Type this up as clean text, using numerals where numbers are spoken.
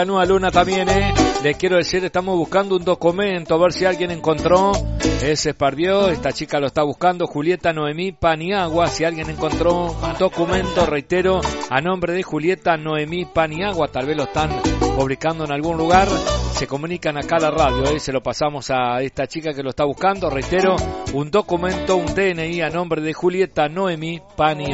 Nueva Luna también, les quiero decir, estamos buscando un documento, a ver si alguien encontró, se perdió, esta chica lo está buscando, Julieta Noemí Paniagua, si alguien encontró un documento, reitero, a nombre de Julieta Noemí Paniagua, tal vez lo están publicando en algún lugar, se comunican acá a la radio, se lo pasamos a esta chica que lo está buscando, reitero, un documento, un DNI a nombre de Julieta Noemí Paniagua.